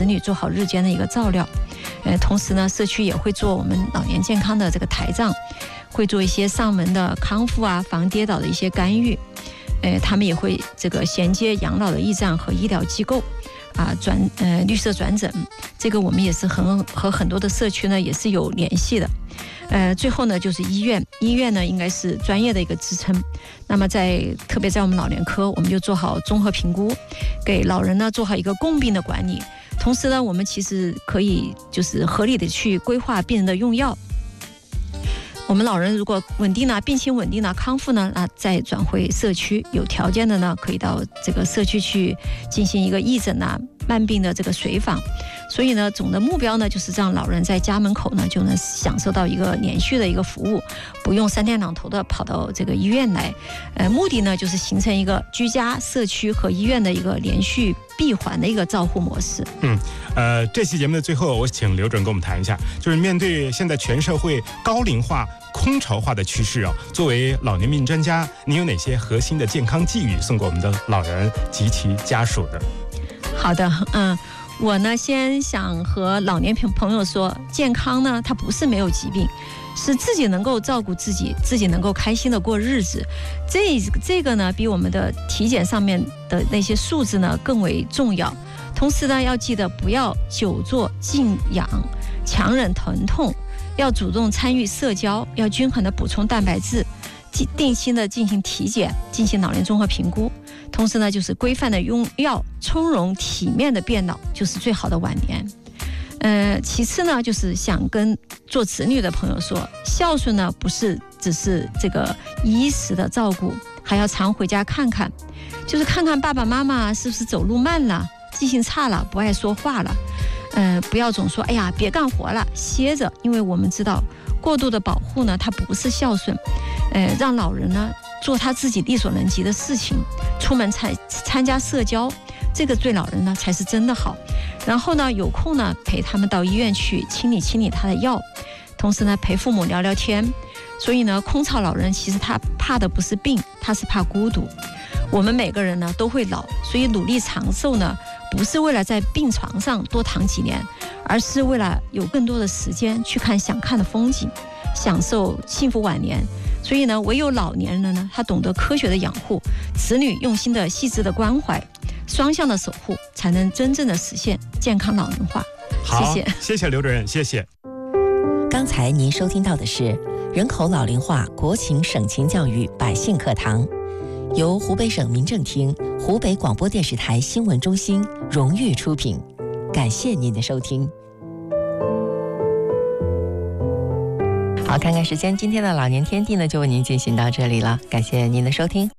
女做好日间的一个照料。同时呢，社区也会做我们老年健康的这个台账，会做一些上门的康复啊、防跌倒的一些干预。他们也会这个衔接养老的驿站和医疗机构啊，绿色转诊，这个我们也是和很多的社区呢也是有联系的。最后呢就是医院呢应该是专业的一个支撑。那么特别在我们老年科，我们就做好综合评估，给老人呢做好一个共病的管理。同时呢，我们其实可以就是合理的去规划病人的用药。我们老人如果病情稳定了、康复呢，那再转回社区，有条件的呢，可以到这个社区去进行一个义诊啊、慢病的这个随访。所以呢，总的目标呢，就是让老人在家门口呢就能享受到一个连续的一个服务，不用3天2头的跑到这个医院来。目的呢，就是形成一个居家、社区和医院的一个连续闭环的一个照护模式。 这期节目的最后，我请刘主任跟我们谈一下，就是面对现在全社会高龄化、空巢化的趋势啊，作为老年病专家，您有哪些核心的健康寄语送给我们的老人及其家属的？ 好的，我呢先想和老年朋友说，健康呢它不是没有疾病，是自己能够照顾自己，自己能够开心的过日子。这个呢比我们的体检上面的那些数字呢更为重要。同时呢要记得不要久坐静养，强忍疼痛，要主动参与社交，要均衡的补充蛋白质，定期的进行体检，进行老年综合评估。同时呢就是规范的用药，从容体面的变老，就是最好的晚年。其次呢就是想跟做子女的朋友说，孝顺呢不是只是这个衣食的照顾，还要常回家看看，就是看看爸爸妈妈是不是走路慢了、记性差了、不爱说话了。不要总说哎呀别干活了，歇着，因为我们知道过度的保护呢它不是孝顺。让老人呢做他自己力所能及的事情，出门参加社交，这个对老人呢才是真的好。然后呢有空呢陪他们到医院去清理他的药，同时呢陪父母聊聊天。所以呢空巢老人其实他怕的不是病，他是怕孤独。我们每个人呢都会老，所以努力长寿呢不是为了在病床上多躺几年，而是为了有更多的时间去看想看的风景，享受幸福晚年。所以呢唯有老年人呢他懂得科学的养护，子女用心的细致的关怀，双向的守护，才能真正的实现健康老龄化。 好， 谢谢， 谢谢刘主任，谢谢。 刚才您收听到的是人口老龄化国情省情教育百姓课堂，由湖北省民政厅、湖北广播电视台新闻中心荣誉出品，感谢您的收听。好，看看时间，今天的老年天地呢就为您进行到这里了，感谢您的收听。